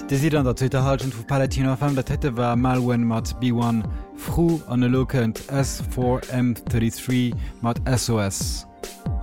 Die sieht an der Twitterhaltung vu Palatino FM, dat hätte war Malwen mat B1 froh an lokend S4M33 mat SOS.